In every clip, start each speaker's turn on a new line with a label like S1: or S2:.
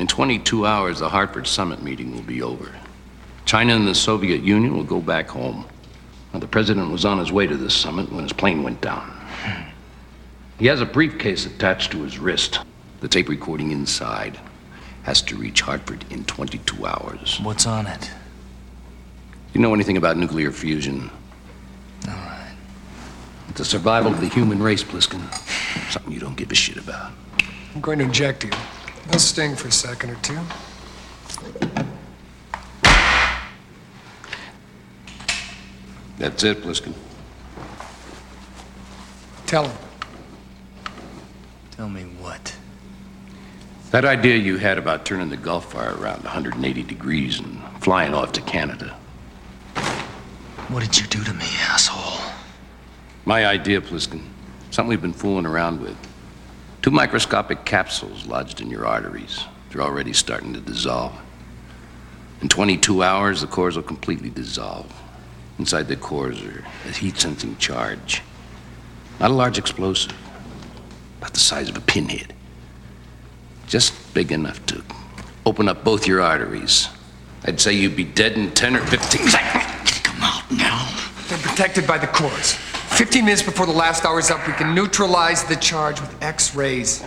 S1: In 22 hours, the Hartford Summit meeting will be over. China and the Soviet Union will go back home. Now, the president was on his way to this summit when his plane went down. He has a briefcase attached to his wrist. The tape recording inside has to reach Hartford in 22 hours.
S2: What's on it?
S1: You know anything about nuclear fusion?
S2: All right.
S1: The survival of the human race, Pliskin. Something you don't give a shit about.
S3: I'm going to inject you. I'll sting for a second or two.
S1: That's it, Pliskin.
S3: Tell him.
S2: Tell me what?
S1: That idea you had about turning the Gulf Fire around 180 degrees and flying off to Canada.
S2: What did you do to me, asshole?
S1: My idea, Pliskin. Something we've been fooling around with. 2 microscopic capsules lodged in your arteries. They're already starting to dissolve. In 22 hours, the cores will completely dissolve. Inside the cores are a heat-sensing charge. Not a large explosive. About the size of a pinhead. Just big enough to open up both your arteries. I'd say you'd be dead in 10 or 15 seconds.
S2: Come out now.
S3: They're protected by the cores. 15 minutes before the last hour's up, we can neutralize the charge with X-rays.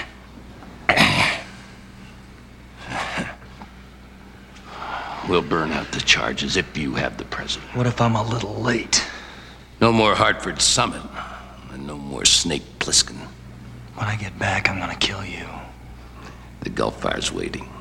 S1: We'll burn out the charges if you have the president.
S2: What if I'm a little late?
S1: No more Hartford Summit, and no more Snake Plissken.
S2: When I get back, I'm gonna kill you.
S1: The Gulf Fire's waiting.